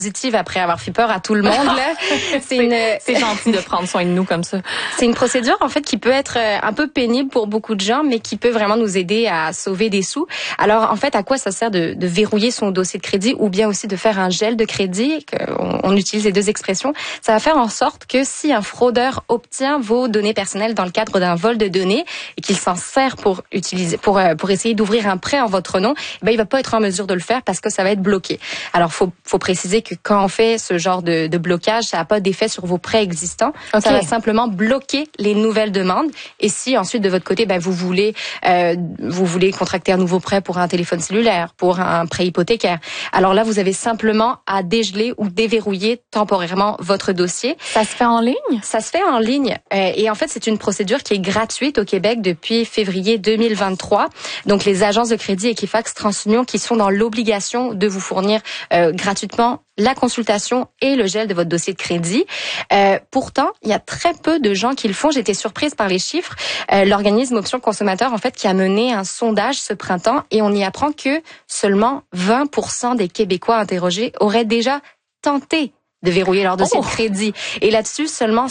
positive après avoir fait peur à tout le monde. Là. C'est gentil de prendre soin de nous comme ça. C'est une procédure en fait qui peut être un peu pénible pour beaucoup de gens, mais qui peut vraiment nous aider à sauver des sous. Alors en fait, à quoi ça sert de verrouiller son dossier de crédit ou bien aussi de faire un gel de crédit? On utilise les deux expressions. Ça va faire en sorte que si un fraudeur obtient vos données personnelles dans le cadre d'un vol de données et qu'il s'en sert pour essayer d'ouvrir un prêt en votre nom, il va pas être en mesure de le faire parce que ça va être bloqué. Alors faut préciser que quand on fait ce genre de blocage, ça n'a pas d'effet sur vos prêts existants. Okay. Ça va simplement bloquer les nouvelles demandes. Et si ensuite de votre côté, vous voulez contracter un nouveau prêt pour un téléphone cellulaire, pour un prêt hypothécaire, alors là vous avez simplement à dégeler ou déverrouiller temporairement votre dossier. Ça se fait en ligne? Ça se fait en ligne. Et en fait, c'est une procédure qui est gratuite au Québec depuis février 2023. Donc les agences de crédit Equifax, TransUnion qui sont dans l'obligation de vous fournir gratuitement la consultation et le gel de votre dossier de crédit. Pourtant, il y a très peu de gens qui le font. J'étais surprise par les chiffres. L'organisme Options Consommateurs, en fait, qui a mené un sondage ce printemps et on y apprend que seulement 20% des Québécois interrogés auraient déjà tenté de verrouiller leur dossier de crédit. Et là-dessus, seulement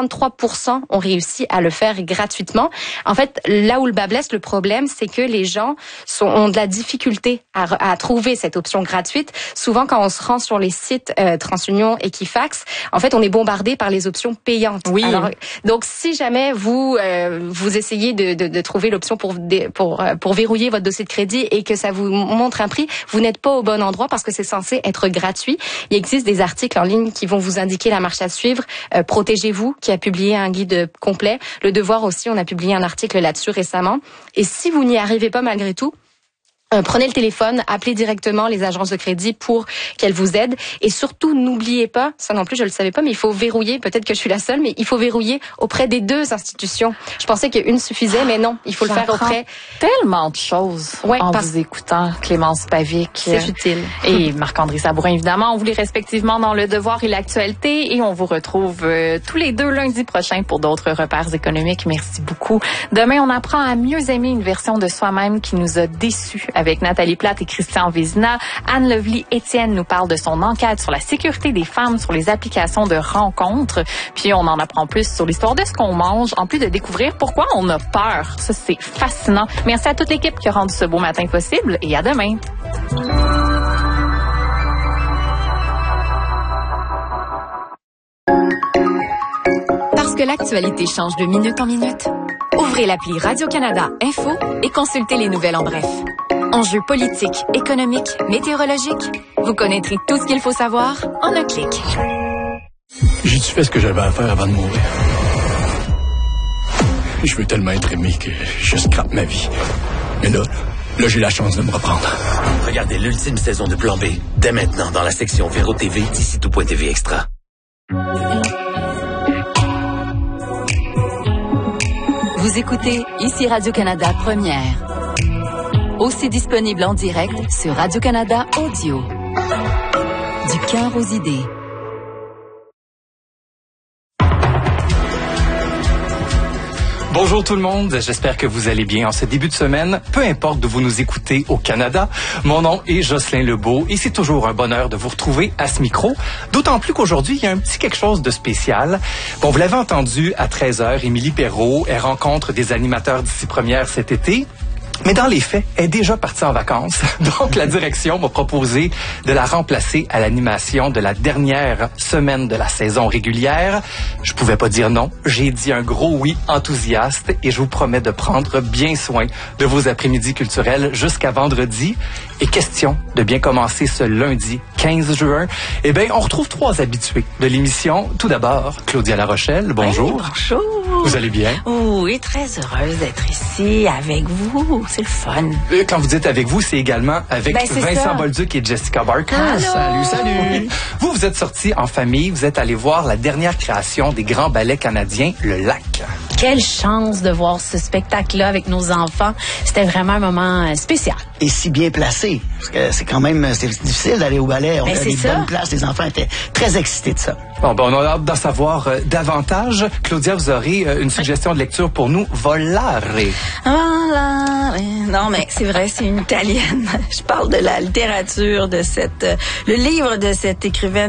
63% ont réussi à le faire gratuitement. En fait, là où le bas blesse, le problème, c'est que les gens ont de la difficulté à trouver cette option gratuite. Souvent, quand on se rend sur les sites TransUnion, Equifax, en fait, on est bombardé par les options payantes. Oui. Alors, donc, si jamais vous essayez de trouver l'option pour verrouiller votre dossier de crédit et que ça vous montre un prix, vous n'êtes pas au bon endroit parce que c'est censé être gratuit. Il existe des articles en ligne qui vont vous indiquer la marche à suivre. Protégez-vous, qui a publié un guide complet. Le Devoir aussi, on a publié un article là-dessus récemment. Et si vous n'y arrivez pas malgré tout, prenez le téléphone, appelez directement les agences de crédit pour qu'elles vous aident. Et surtout, n'oubliez pas, ça non plus je le savais pas, mais il faut verrouiller, peut-être que je suis la seule, mais il faut verrouiller auprès des deux institutions. Je pensais qu'une suffisait, mais non, il faut le faire auprès. Tellement de choses en vous écoutant, Clémence Pavic. C'est futile. Et Marc-André Sabourin, évidemment. On vous lit respectivement dans Le Devoir et l'Actualité et on vous retrouve tous les deux lundi prochain pour d'autres repères économiques. Merci beaucoup. Demain, on apprend à mieux aimer une version de soi-même qui nous a déçus. Avec Nathalie Plate et Christian Vézina, Anne Lovely-Étienne nous parle de son enquête sur la sécurité des femmes sur les applications de rencontres. Puis on en apprend plus sur l'histoire de ce qu'on mange, en plus de découvrir pourquoi on a peur. Ça, c'est fascinant. Merci à toute l'équipe qui a rendu ce beau matin possible et à demain. Parce que l'actualité change de minute en minute, ouvrez l'appli Radio-Canada Info et consultez les nouvelles en bref. Enjeux politiques, économiques, météorologiques, vous connaîtrez tout ce qu'il faut savoir en un clic. J'ai-tu fait ce que j'avais à faire avant de mourir? Je veux tellement être aimé que je scrape ma vie. Mais là, j'ai la chance de me reprendre. Regardez l'ultime saison de Plan B, dès maintenant dans la section Véro TV d'ici tout.tv Extra. Vous écoutez ici Radio-Canada Première. Aussi disponible en direct sur Radio-Canada Audio. Du cœur aux idées. Bonjour tout le monde, j'espère que vous allez bien en ce début de semaine, peu importe d'où vous nous écoutez au Canada. Mon nom est Jocelyn Lebeau et c'est toujours un bonheur de vous retrouver à ce micro, d'autant plus qu'aujourd'hui, il y a un petit quelque chose de spécial. Bon, vous l'avez entendu, à 13h, Émilie Perrault, elle rencontre des animateurs d'ici première cet été. Mais dans les faits, elle est déjà partie en vacances. Donc, la direction m'a proposé de la remplacer à l'animation de la dernière semaine de la saison régulière. Je pouvais pas dire non. J'ai dit un gros oui enthousiaste et je vous promets de prendre bien soin de vos après-midi culturels jusqu'à vendredi. Et question de bien commencer ce lundi 15 juin. Eh bien, on retrouve 3 habitués de l'émission. Tout d'abord, Claudia Larochelle. Bonjour. Oui, bonjour. Vous allez bien? Oui, très heureuse d'être ici avec vous. C'est le fun. Quand vous dites avec vous, c'est également avec Vincent Bolduc et Jessica Barker. Allô. Salut. Vous êtes sortis en famille, vous êtes allés voir la dernière création des grands ballets canadiens, Le Lac. quelle chance de voir ce spectacle-là avec nos enfants. C'était vraiment un moment spécial. Et si bien placé, parce que c'est difficile d'aller au ballet. On a des bonnes places, les enfants étaient très excités de ça. Bon, on a hâte d'en savoir davantage. Claudia, vous aurez une suggestion de lecture pour nous, Volare. Non, mais c'est vrai, c'est une italienne. Je parle de la littérature de le livre de cette écrivaine